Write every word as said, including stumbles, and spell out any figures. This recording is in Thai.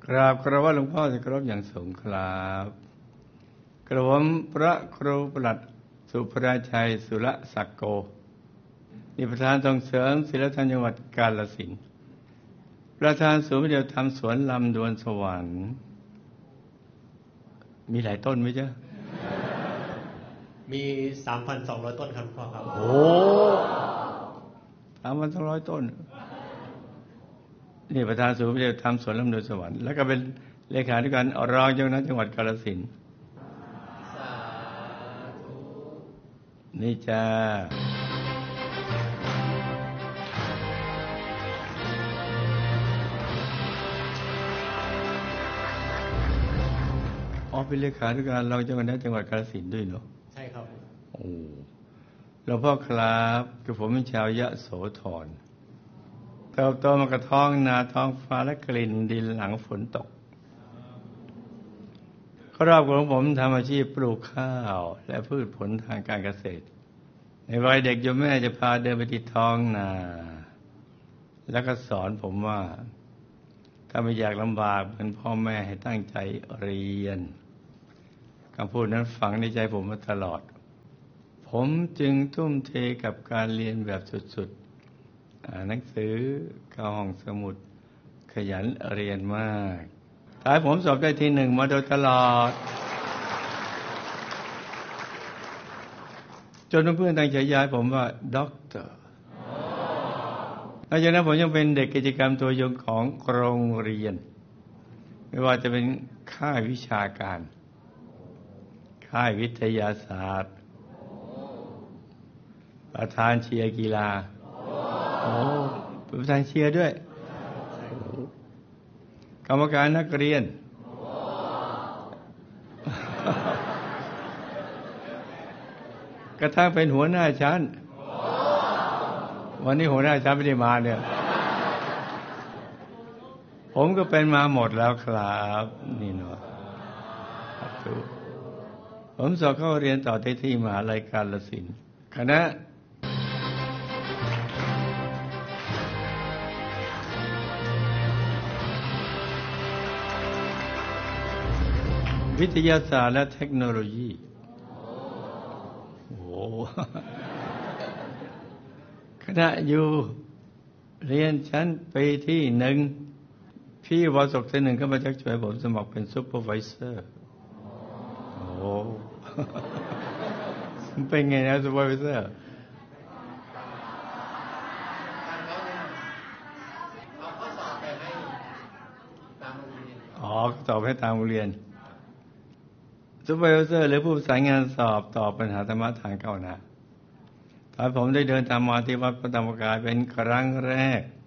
ราบคารวะหลวงพ่อที่เคารพอย่างสูงครับกระผมพระครูประหลัดสุภราชัยสุรศักโกนี่ประธานส่งเสริมศิลธรรมจังหวัดกาฬสินธุ์ประธานศูนย์วิทยาธรรมสวนลำดวนสวรรค์มีหลายต้นไหมจ๊ะมี สามพันสองร้อย ต้นครับพ่อครับโอ้ สามพันสองร้อย ต้นนี่ประธานศูนย์วิทยาธรรมสวนลำดวนสวรรค์แล้วก็เป็นเลขาธิการรองเจ้าคณะจังหวัดกาฬสินธุ์นี่จ้าอ๋อเป็นเลขาธิการรองเจ้าคณะจังหวัดกาฬสินธุ์ด้วยเหรอใช่ครับโอ้หลวงพ่อครับคือผมเป็นชาวยโสธรเติบโตมากระท้องนาท้องฟ้าและกลิ่นดินหลังฝนตกครอบครัวของผมทำอาชีพปลูกข้าวและพืชผลทางการเกษตรในวัยเด็กโยมแม่จะพาเดินไปที่ท้องนาแล้วก็สอนผมว่าถ้าไม่อยากลำบากเหมือนพ่อแม่ให้ตั้งใจเรียนคำพูดนั้นฝังในใจผมมาตลอดผมจึงทุ่มเทกับการเรียนแบบสุดๆอ่านหนังสือเข้าห้องสมุดขยันเรียนมากท้ายผมสอบได้ที่หนึ่งมาโดยตลอดจนเพื่อนๆตั้งฉายาผมว่าด็อกเตอร์หลังจากนั้นผมยังเป็นเด็กกิจกรรมตัวยงของโรงเรียนไม่ว่าจะเป็นค่ายวิชาการค่ายวิทยาศาสตร์ประธานเชียร์กีฬาโอ้เป็นประธานเชียร์ด้วยกรรมการนักเรียนกระทั่งเป็นหัวหน้าชั้นวันนี้หัวหน้าชั้นไม่ได้มาเนี่ยผมก็เป็นมาหมดแล้วครับนี่เนาะผมสอบเข้าเรียนต่อที่ที่มหาวิทยาลัยกาฬสินธุ์คณะวิทยาศาสตร์และเทคโนโลยีโอ้คณะอยู่เรียนชั้นปีที่หนึ่งพี่วสกที่หนึ่งก็มาชักชวนผมสมัครเป็นซุปเปอร์ไวเซอร์โอ้เป็นไงนะซุปเปอร์ไวเซอร์อ๋อสอบให้ตามโรงเรียนซูเปอร์วิเซอร์หรือผู้ประสานงานสอบตอบปัญหาธรรมะทางก้าวหน้าตอนผมได้เดินตามมาที่วัดพระธรรมกายเป็นครั้งแรก